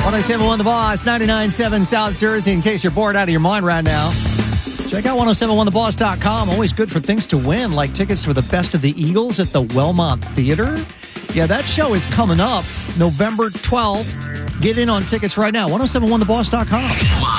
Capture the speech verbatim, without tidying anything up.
one oh seven point one The Boss, ninety-nine point seven South Jersey. In case you're bored out of your mind right now, check out ten seventy-one the boss dot com. Always good for things to win, like tickets for the Best of the Eagles at the Wellmont Theater. Yeah, that show is coming up November twelfth. Get in on tickets right now. ten seventy-one the boss dot com.